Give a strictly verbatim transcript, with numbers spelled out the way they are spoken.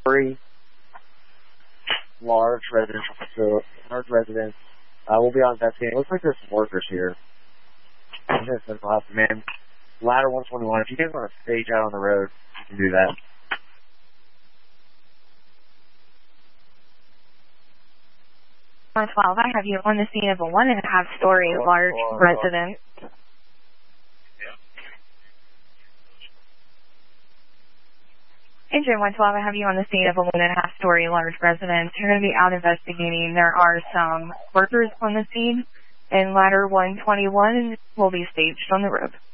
three large residential facility, large residence. Uh, we'll be on investigating. Looks like there's some workers here. I'm going to send them out, man. Ladder one twenty-one. If you guys want to stage out on the road, you can do that. one twelve, I have you on the scene of a one and a half story large residence. Engine one twelve, I have you on the scene of a one and a half story large residence. You're going to be out investigating. There are some workers on the scene, and ladder one twenty-one will be staged on the road.